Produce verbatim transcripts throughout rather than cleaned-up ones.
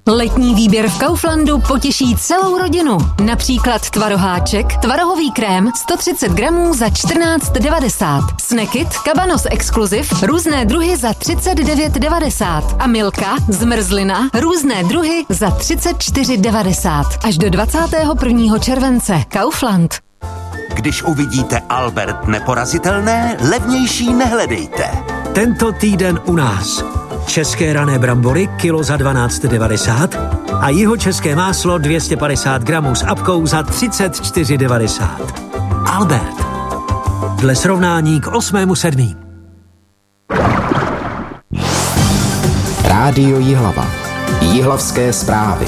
Letní výběr v Kauflandu potěší celou rodinu. Například tvaroháček, tvarohový krém sto třicet gramů za čtrnáct devadesát. Snackit, Cabanos Exclusive, různé druhy za třicet devět devadesát. A Milka, zmrzlina, různé druhy za třicet čtyři devadesát. Až do dvacátého prvního července. Kaufland. Když uvidíte Albert neporazitelné, levnější nehledejte. Tento týden u nás. České rané brambory kilo za dvanáct devadesát a jihočeské máslo dvě stě padesát gramů s apkou za třicet čtyři devadesát. Albert. Dle srovnání k osmému sedmý. Rádio Jihlava. Jihlavské zprávy.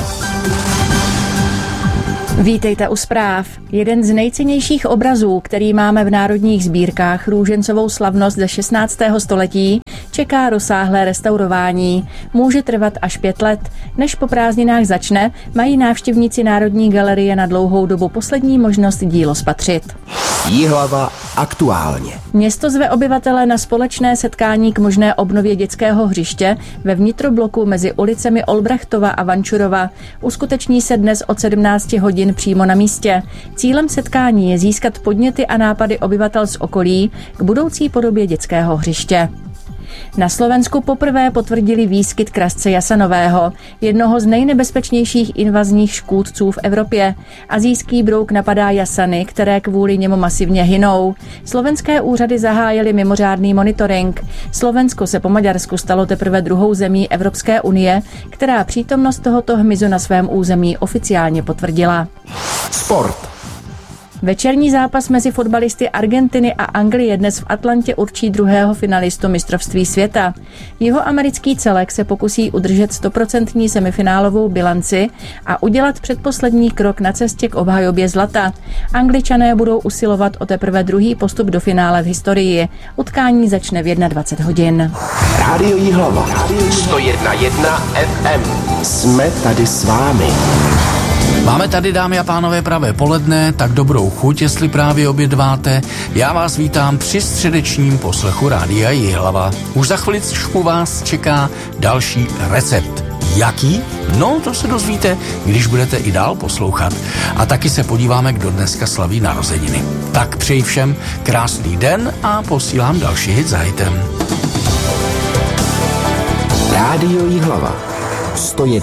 Vítejte u zpráv. Jeden z nejcennějších obrazů, který máme v národních sbírkách, růžencovou slavnost ze šestnáctého století, čeká rozsáhlé restaurování. Může trvat až pět let. Než po prázdninách začne, mají návštěvníci Národní galerie na dlouhou dobu poslední možnost dílo spatřit. Jihlava aktuálně. Město zve obyvatele na společné setkání k možné obnově dětského hřiště ve vnitrobloku mezi ulicemi Olbrachtova a Vančurova. Uskuteční se dnes od sedmnácti hodin přímo na místě. Cílem setkání je získat podněty a nápady obyvatel z okolí k budoucí podobě dětského hřiště. Na Slovensku poprvé potvrdili výskyt krasce jasanového, jednoho z nejnebezpečnějších invazních škůdců v Evropě. Asijský brouk napadá jasany, které kvůli němu masivně hynou. Slovenské úřady zahájily mimořádný monitoring. Slovensko se po Maďarsku stalo teprve druhou zemí Evropské unie, která přítomnost tohoto hmyzu na svém území oficiálně potvrdila. Sport. Večerní zápas mezi fotbalisty Argentiny a Anglie dnes v Atlantě určí druhého finalistu mistrovství světa. Jihoamerický celek se pokusí udržet stoprocentní semifinálovou bilanci a udělat předposlední krok na cestě k obhajobě zlata. Angličané budou usilovat o teprve druhý postup do finále v historii. Utkání začne v dvacet jedna hodin. Rádio Jihlava. sto jedna jedna ef em. Jsme tady s vámi. Máme tady, dámy a pánové, pravé poledne, tak dobrou chuť, jestli právě obědváte. Já vás vítám při středečním poslechu Rádia Jihlava. Už za chviličku vás čeká další recept. Jaký? No, to se dozvíte, když budete i dál poslouchat. A taky se podíváme, kdo dneska slaví narozeniny. Tak přeji všem krásný den a posílám další hit za hitem. Rádio Jihlava. sto jedna.